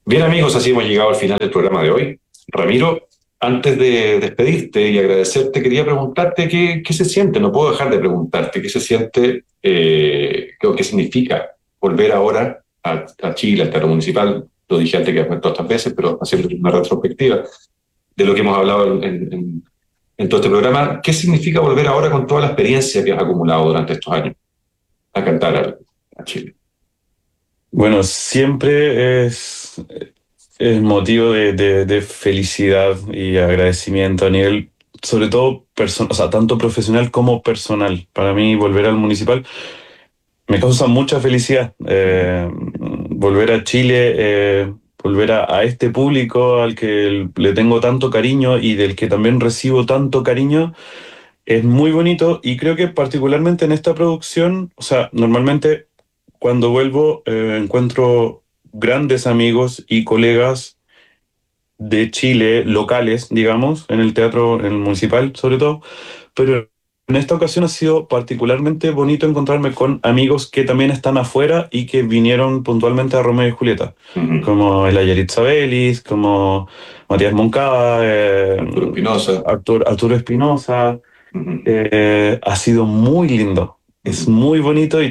Bien amigos, así hemos llegado al final del programa de hoy. Ramiro, antes de despedirte y agradecerte, quería preguntarte qué se siente, no puedo dejar de preguntarte, qué se siente, o qué significa volver ahora a Chile, al Teatro Municipal. Lo dije antes que has vuelto otras veces, pero haciendo una retrospectiva de lo que hemos hablado en todo este programa. ¿Qué significa volver ahora con toda la experiencia que has acumulado durante estos años a cantar a Chile? Bueno, siempre es motivo de felicidad y agradecimiento a nivel, sobre todo, o sea, tanto profesional como personal. Para mí, volver al municipal me causa mucha felicidad. Volver a Chile, volver a este público al que le tengo tanto cariño y del que también recibo tanto cariño, es muy bonito y creo que particularmente en esta producción, o sea, normalmente cuando vuelvo encuentro grandes amigos y colegas de Chile, locales, digamos, en el teatro, en el municipal sobre todo, pero en esta ocasión ha sido particularmente bonito encontrarme con amigos que también están afuera y que vinieron puntualmente a Romeo y Julieta, como el Yaritza Vélez, como Matías Moncada, Arturo Espinosa. Arturo Espinosa. Uh-huh. Ha sido muy lindo, es Uh-huh. muy bonito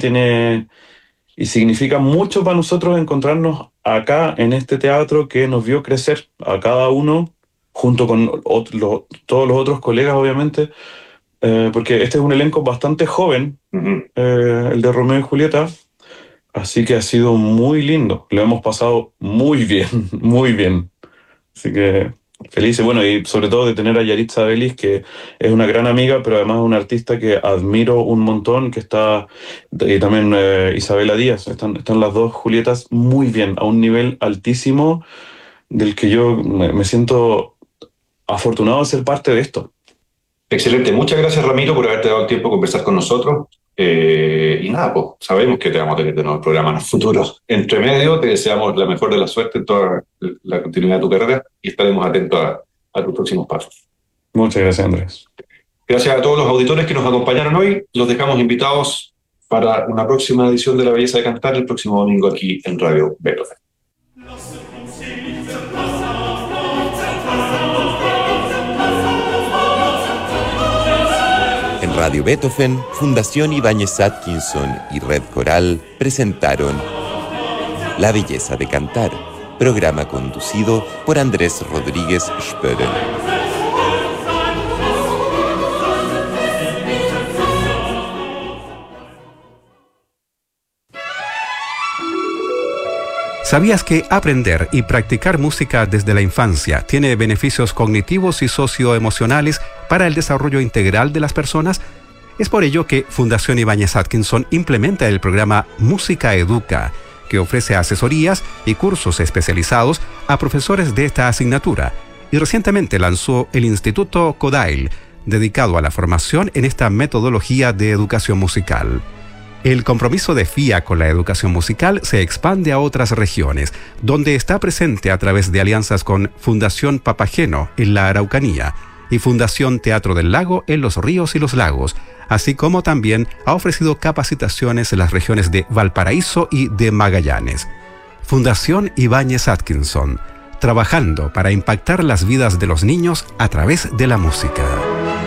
y significa mucho para nosotros encontrarnos acá en este teatro que nos vio crecer a cada uno, junto con todos los otros colegas, obviamente, porque este es un elenco bastante joven, Uh-huh. el de Romeo y Julieta, así que ha sido muy lindo, lo hemos pasado muy bien, muy bien. Así que feliz, y bueno, y sobre todo de tener a Yaritza Vélez, que es una gran amiga, pero además es una artista que admiro un montón, que está, y también Isabela Díaz, están las dos Julietas muy bien, a un nivel altísimo, del que yo me siento afortunado de ser parte de esto. Excelente, muchas gracias Ramiro por haberte dado el tiempo de conversar con nosotros. Y nada, pues sabemos que te vamos a tener de nuevo el programa en el futuro. Entre medio, te deseamos la mejor de la suerte en toda la continuidad de tu carrera y estaremos atentos a tus próximos pasos. Muchas gracias, Andrés. Gracias a todos los auditores que nos acompañaron hoy. Los dejamos invitados para una próxima edición de La Belleza de Cantar el próximo domingo aquí en Radio Beethoven. En Radio Beethoven, Fundación Ibáñez Atkinson y Red Coral presentaron La Belleza de Cantar, programa conducido por Andrés Rodríguez Spören. ¿Sabías que aprender y practicar música desde la infancia tiene beneficios cognitivos y socioemocionales para el desarrollo integral de las personas? Es por ello que Fundación Ibáñez Atkinson implementa el programa Música Educa, que ofrece asesorías y cursos especializados a profesores de esta asignatura, y recientemente lanzó el Instituto Kodail, dedicado a la formación en esta metodología de educación musical. El compromiso de FIA con la educación musical se expande a otras regiones, donde está presente a través de alianzas con Fundación Papageno en la Araucanía y Fundación Teatro del Lago en los Ríos y los Lagos, así como también ha ofrecido capacitaciones en las regiones de Valparaíso y de Magallanes. Fundación Ibáñez Atkinson, trabajando para impactar las vidas de los niños a través de la música.